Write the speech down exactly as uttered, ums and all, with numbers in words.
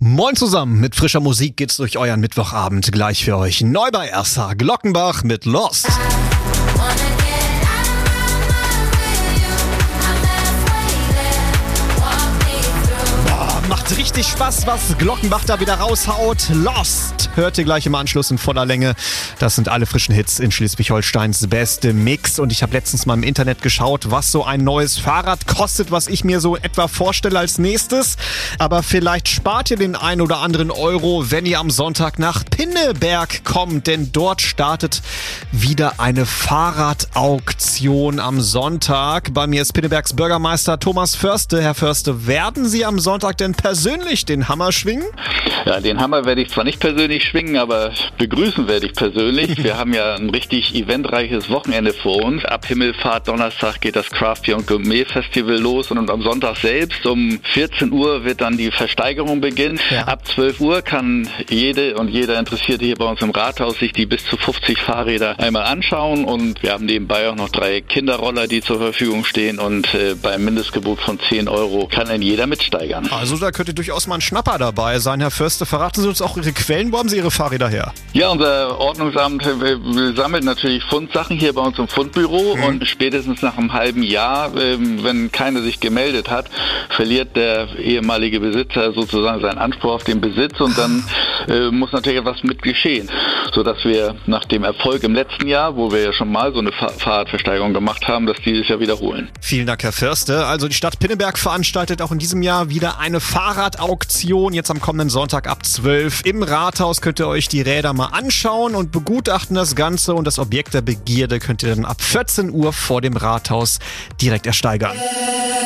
Moin zusammen, mit frischer Musik geht's durch euren Mittwochabend. Gleich für euch neu bei R S H Glockenbach mit Lost. Macht richtig Spaß, was Glockenbach da wieder raushaut. Lost hört ihr gleich im Anschluss in voller Länge. Das sind alle frischen Hits in Schleswig-Holsteins beste Mix. Und ich habe letztens mal im Internet geschaut, was so ein neues Fahrrad kostet, was ich mir so etwa vorstelle als nächstes. Aber vielleicht spart ihr den einen oder anderen Euro, wenn ihr am Sonntag nach Pinneberg kommt. Denn dort startet wieder eine Fahrradauktion am Sonntag. Bei mir ist Pinnebergs Bürgermeister Thomas Förste. Herr Förste, werden Sie am Sonntag denn persönlich den Hammer schwingen? Ja, den Hammer werde ich zwar nicht persönlich schwingen, aber begrüßen werde ich persönlich. Wir haben ja ein richtig eventreiches Wochenende vor uns. Ab Himmelfahrt Donnerstag geht das Craft Beer und Gourmet Festival los und am Sonntag selbst um vierzehn Uhr wird dann die Versteigerung beginnen. Ja. Ab zwölf Uhr kann jede und jeder Interessierte hier bei uns im Rathaus sich die bis zu fünfzig Fahrräder einmal anschauen und wir haben nebenbei auch noch drei Kinderroller, die zur Verfügung stehen und äh, beim Mindestgebot von zehn Euro kann dann jeder mitsteigern. Also da könnte durchaus mal ein Schnapper dabei sein, Herr Förste. Verraten Sie uns auch Ihre Quellen, wo haben Sie Ihre Fahrräder her? Ja, unser Ordnungsamt äh, sammelt natürlich Fundsachen hier bei uns im Fundbüro mhm. und spätestens nach einem halben Jahr, äh, wenn keiner sich gemeldet hat, verliert der ehemalige Besitzer sozusagen seinen Anspruch auf den Besitz und dann äh, muss natürlich etwas mit geschehen, sodass wir nach dem Erfolg im letzten Jahr, wo wir ja schon mal so eine Fahr- Fahrradversteigerung gemacht haben, das dieses Jahr wiederholen. Vielen Dank, Herr Förste. Also die Stadt Pinneberg veranstaltet auch in diesem Jahr wieder eine Fahrradauktion. Jetzt am kommenden Sonntag ab zwölf im Rathaus könnt ihr euch die Räder mal anschauen und begutachten das Ganze und das Objekt der Begierde könnt ihr dann ab vierzehn Uhr vor dem Rathaus direkt ersteigern.